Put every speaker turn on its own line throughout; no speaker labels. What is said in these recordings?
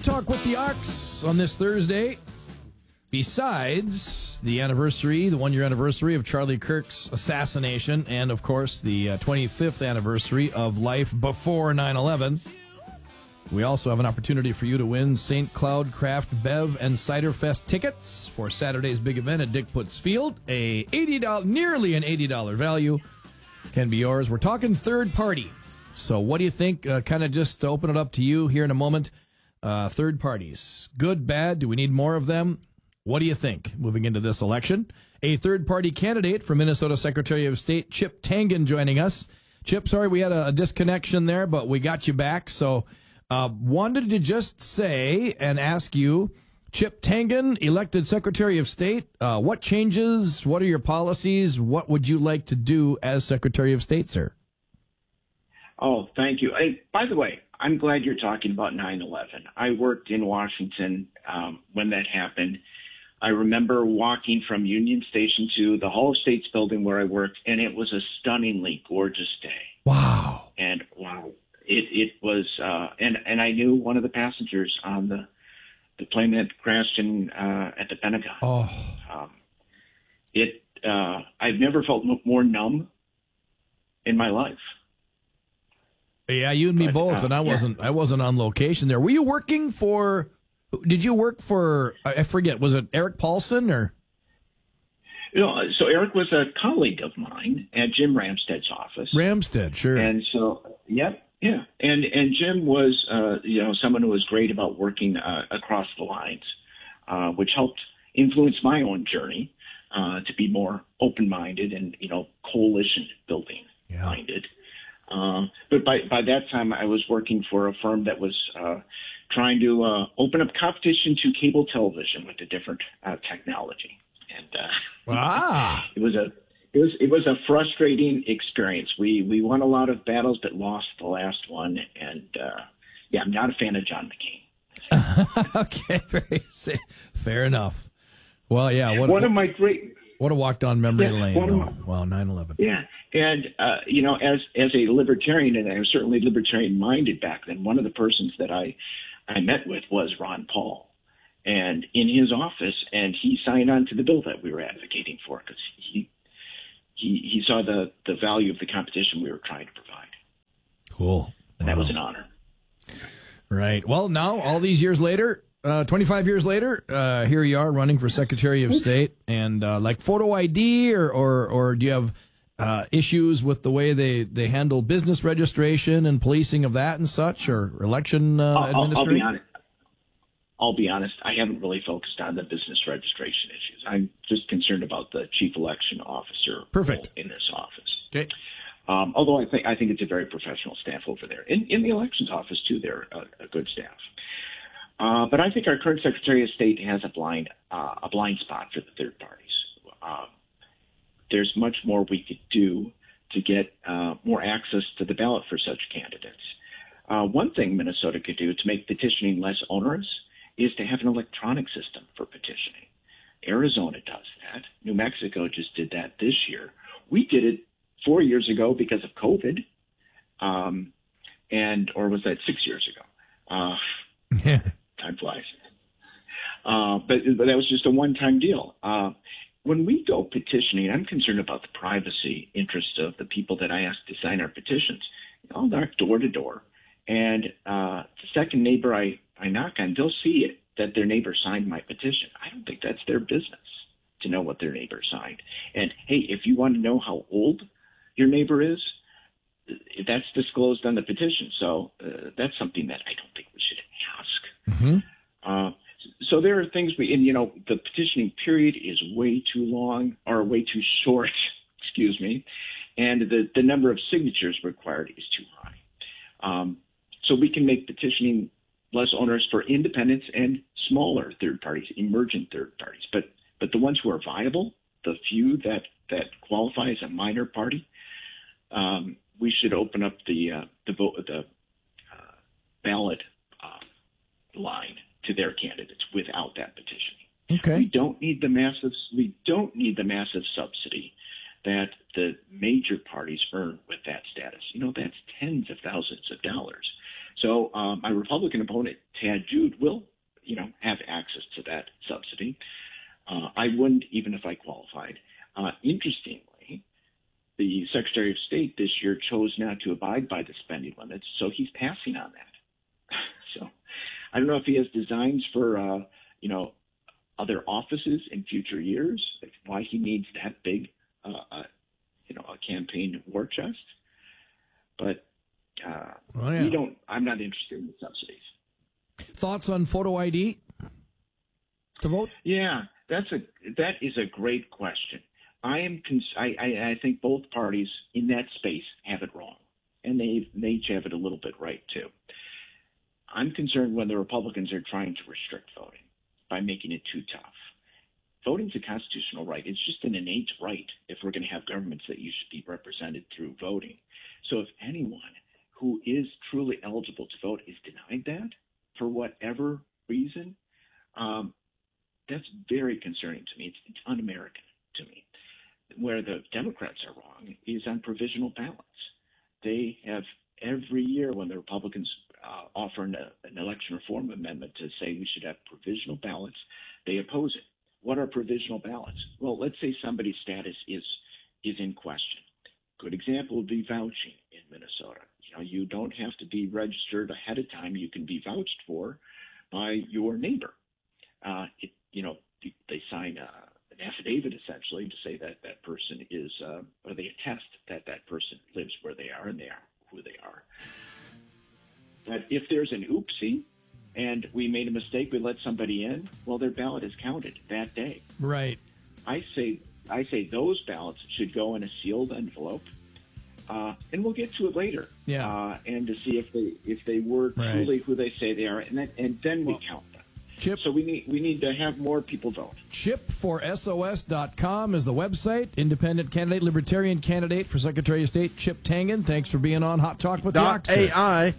Talk with the Ox on this Thursday. Besides the anniversary, the one-year anniversary of Charlie Kirk's assassination, and, of course, the 25th anniversary of life before 9/11, we also have an opportunity for you to win St. Cloud Craft Bev and Cider Fest tickets for Saturday's big event at Dick Putz Field. Nearly an $80 value can be yours. We're talking third party. So what do you think? Kind of just to open it up to you here in a moment. Third parties, good, bad? Do we need more of them? What do you think moving into this election? A third-party candidate for Minnesota Secretary of State, Chip Tangen, joining us. Chip, sorry we had a disconnection there, but we got you back. So wanted to just say and ask you, Chip Tangen, elected Secretary of State, what changes, what are your policies, what would you like to do as Secretary of State, sir?
Oh, thank you. By the way, I'm glad you're talking about 9/11. I worked in Washington when that happened. I remember walking from Union Station to the Hall of States building where I worked, and it was a stunningly gorgeous day.
Wow.
And wow, it was, and I knew one of the passengers on the plane that crashed at the Pentagon.
Oh.
I've never felt more numb in my life.
Yeah, you and me both, and I wasn't on location there. Were you working for? Did you work for? I forget. Was it Eric Paulson or?
So Eric was a colleague of mine at Jim Ramsted's office.
Ramsted, sure.
And so, yeah. And Jim was, someone who was great about working across the lines, which helped influence my own journey to be more open-minded and coalition building minded. But by that time, I was working for a firm that was trying to open up competition to cable television with a different technology, and it was a frustrating experience. We won a lot of battles, but lost the last one, and I'm not a fan of John McCain.
Okay, fair enough. Well, yeah, what a walk down memory lane. Wow, 9/11.
Yeah. And, as a libertarian, and I was certainly libertarian-minded back then, one of the persons that I met with was Ron Paul, and in his office, and he signed on to the bill that we were advocating for because he saw the value of the competition we were trying to provide.
Cool.
And that was an honor.
Right. Well, now, all these years later, 25 years later, here you are running for Secretary of State, and like photo ID or do you have issues with the way they handle business registration and policing of that and such, or election administration?
I'll be honest. I haven't really focused on the business registration issues. I'm just concerned about the chief election officer role in this office.
Okay.
Although I think it's a very professional staff over there. In the elections office too, they're a good staff. But I think our current Secretary of State has a blind spot for the third parties. There's much more we could do to get more access to the ballot for such candidates. One thing Minnesota could do to make petitioning less onerous is to have an electronic system for petitioning. Arizona does that. New Mexico just did that this year. We did it 4 years ago because of COVID, or was that 6 years ago? Time flies. But that was just a one-time deal. When we go petitioning, I'm concerned about the privacy interests of the people that I ask to sign our petitions. I'll knock door to door, and the second neighbor I knock on, they'll see it that their neighbor signed my petition. I don't think that's their business to know what their neighbor signed. And, hey, if you want to know how old your neighbor is, that's disclosed on the petition. So that's something that I don't think we should ask.
Mm-hmm.
So there are things the petitioning period is way too long or way too short, excuse me, and the number of signatures required is too high. So we can make petitioning less onerous for independents and smaller third parties, emergent third parties. But the ones who are viable, the few that qualify as a minor party, we should open up the ballot line to their candidates without that petitioning.
Okay.
We don't need the massive subsidy that the major parties earn with that status. That's tens of thousands of dollars. So my Republican opponent Tad Jude will, have access to that subsidy. I wouldn't, even if I qualified. Interestingly, the Secretary of State this year chose not to abide by the spending limits, so he's passing on that. So I don't know if he has designs for, other offices in future years, why he needs that big, a campaign war chest. But I'm not interested in the subsidies.
Thoughts on photo ID to vote?
Yeah, that is a great question. I think both parties in that space have it wrong, and they each have it a little bit right too. I'm concerned when the Republicans are trying to restrict voting by making it too tough. Voting's a constitutional right. It's just an innate right if we're going to have governments that you should be represented through voting. So if anyone who is truly eligible to vote is denied that for whatever reason, that's very concerning to me. It's un-American to me. Where the Democrats are wrong is on provisional ballots. They have every year when the Republicans offer an election reform amendment to say we should have provisional ballots, they oppose it. What are provisional ballots? Well, let's say somebody's status is in question. Good example would be vouching in Minnesota. You don't have to be registered ahead of time. You can be vouched for by your neighbor. They sign an affidavit essentially to say that that person is, or they attest that that person lives where they are and they are who they are. But if there's an oopsie and we made a mistake, we let somebody in, well, their ballot is counted that day.
Right.
I say those ballots should go in a sealed envelope, and we'll get to it later.
Yeah.
And to see if they were truly who they say they are, and then we count them.
Chip.
So we need to have more people vote.
ChipForSOS.com is the website. Independent candidate, Libertarian candidate for Secretary of State, Chip Tangen. Thanks for being on Hot Talk with the Oxer.
.ai/.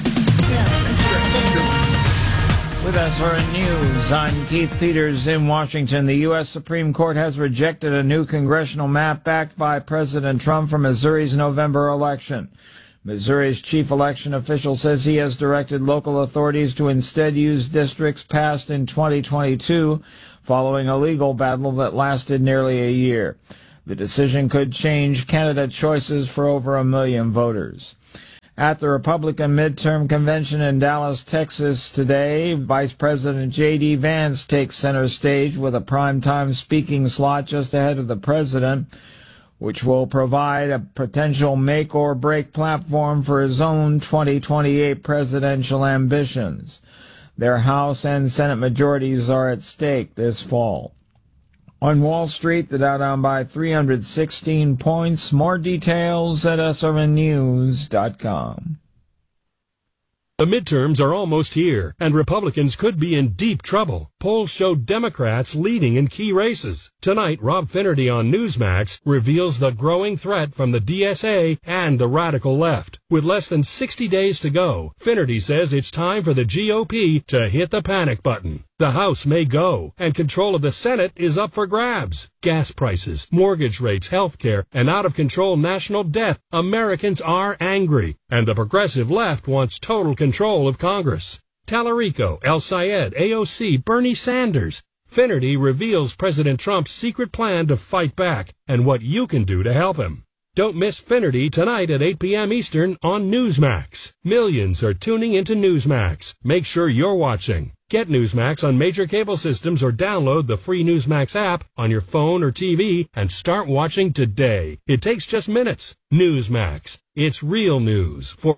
With SRN News, I'm Keith Peters in Washington. The U.S. Supreme Court has rejected a new congressional map backed by President Trump for Missouri's November election. Missouri's chief election official says he has directed local authorities to instead use districts passed in 2022, following a legal battle that lasted nearly a year. The decision could change candidate choices for over 1 million voters. At the Republican midterm convention in Dallas, Texas today, Vice President J.D. Vance takes center stage with a primetime speaking slot just ahead of the president, which will provide a potential make-or-break platform for his own 2028 presidential ambitions. Their House and Senate majorities are at stake this fall. On Wall Street, the Dow down by 316 points. More details at srnnews.com.
The midterms are almost here, and Republicans could be in deep trouble. Polls show Democrats leading in key races. Tonight, Rob Finnerty on Newsmax reveals the growing threat from the DSA and the radical left. With less than 60 days to go, Finnerty says it's time for the GOP to hit the panic button. The House may go, and control of the Senate is up for grabs. Gas prices, mortgage rates, health care, and out-of-control national debt. Americans are angry, and the progressive left wants total control of Congress. Tallarico, El Sayed, AOC, Bernie Sanders. Finnerty reveals President Trump's secret plan to fight back and what you can do to help him. Don't miss Finnerty tonight at 8 p.m. Eastern on Newsmax. Millions are tuning into Newsmax. Make sure you're watching. Get Newsmax on major cable systems or download the free Newsmax app on your phone or TV and start watching today. It takes just minutes. Newsmax. It's real news. For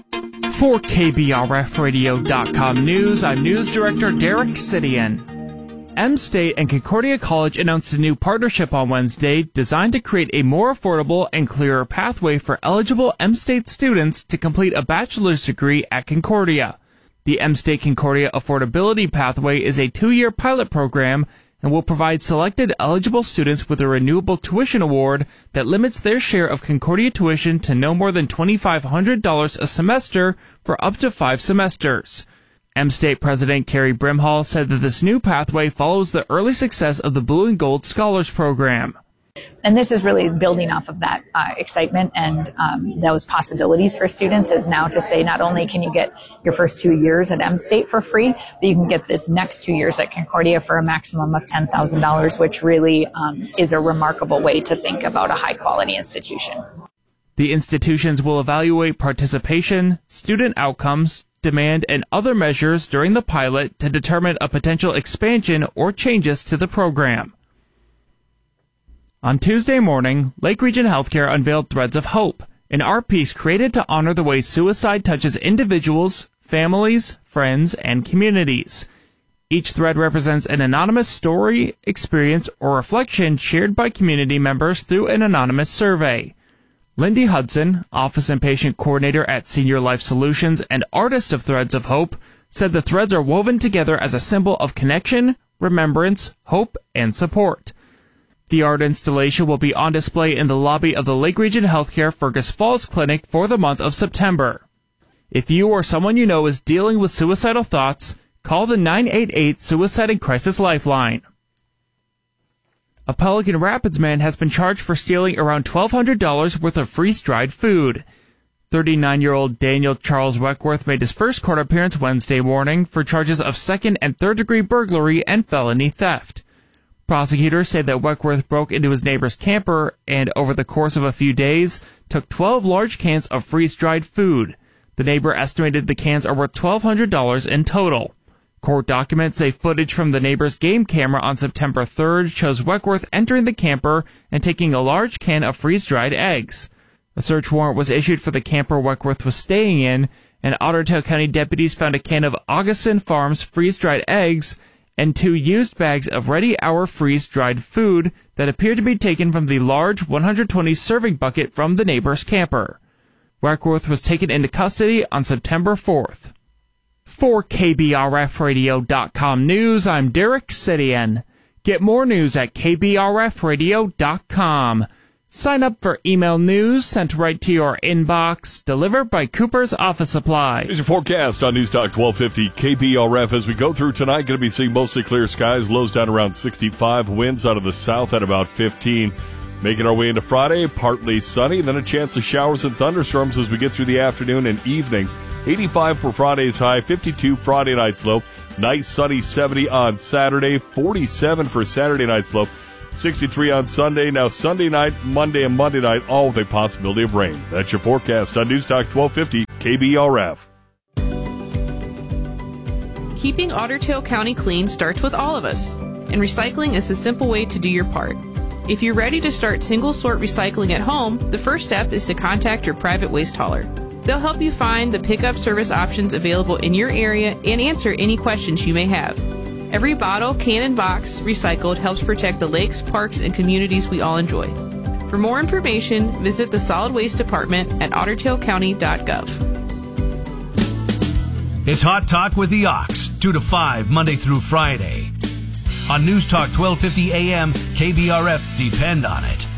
KBRFradio.com News, I'm News Director Derek Sidian. M-State and Concordia College announced a new partnership on Wednesday designed to create a more affordable and clearer pathway for eligible M-State students to complete a bachelor's degree at Concordia. The M-State Concordia Affordability Pathway is a 2-year pilot program and will provide selected eligible students with a renewable tuition award that limits their share of Concordia tuition to no more than $2,500 a semester for up to 5 semesters. M-State President Carrie Brimhall said that this new pathway follows the early success of the Blue and Gold Scholars Program.
And this is really building off of that excitement and those possibilities for students, is now to say not only can you get your first 2 years at M-State for free, but you can get this next 2 years at Concordia for a maximum of $10,000, which really is a remarkable way to think about a high-quality institution.
The institutions will evaluate participation, student outcomes, demand, and other measures during the pilot to determine a potential expansion or changes to the program. On Tuesday morning, Lake Region Healthcare unveiled Threads of Hope, an art piece created to honor the way suicide touches individuals, families, friends, and communities. Each thread represents an anonymous story, experience, or reflection shared by community members through an anonymous survey. Lindy Hudson, Office and Patient Coordinator at Senior Life Solutions and artist of Threads of Hope, said the threads are woven together as a symbol of connection, remembrance, hope, and support. The art installation will be on display in the lobby of the Lake Region Healthcare Fergus Falls Clinic for the month of September. If you or someone you know is dealing with suicidal thoughts, call the 988 Suicide and Crisis Lifeline. A Pelican Rapids man has been charged for stealing around $1,200 worth of freeze-dried food. 39-year-old Daniel Charles Weckworth made his first court appearance Wednesday morning for charges of second- and third-degree burglary and felony theft. Prosecutors say that Weckworth broke into his neighbor's camper and, over the course of a few days, took 12 large cans of freeze-dried food. The neighbor estimated the cans are worth $1,200 in total. Court documents say footage from the neighbor's game camera on September 3rd shows Weckworth entering the camper and taking a large can of freeze-dried eggs. A search warrant was issued for the camper Weckworth was staying in, and Otter Tail County deputies found a can of Augustin Farms freeze-dried eggs and 2 used bags of ready-hour freeze-dried food that appeared to be taken from the large 120-serving bucket from the neighbor's camper. Weckworth was taken into custody on September 4th. For KBRFradio.com News, I'm Derek Sidian. Get more news at KBRFradio.com. Sign up for email news sent right to your inbox, delivered by Cooper's Office Supply.
Here's your forecast on News Talk 1250 KBRF. As we go through tonight, going to be seeing mostly clear skies, lows down around 65, winds out of the south at about 15. Making our way into Friday, partly sunny, then a chance of showers and thunderstorms as we get through the afternoon and evening. 85 for Friday's high, 52 Friday night's low. Nice sunny 70 on Saturday, 47 for Saturday night's low. 63 on Sunday. Now Sunday night, Monday, and Monday night, all with a possibility of rain. That's your forecast on News Talk 1250 KBRF.
Keeping Otter Tail County clean starts with all of us, and recycling is a simple way to do your part. If you're ready to start single-sort recycling at home, the first step is to contact your private waste hauler. They'll help you find the pickup service options available in your area and answer any questions you may have. Every bottle, can, and box recycled helps protect the lakes, parks, and communities we all enjoy. For more information, visit the Solid Waste Department at ottertailcounty.gov.
It's Hot Talk with the Ox, 2 to 5, Monday through Friday. On News Talk 1250 AM, KBRF, depend on it.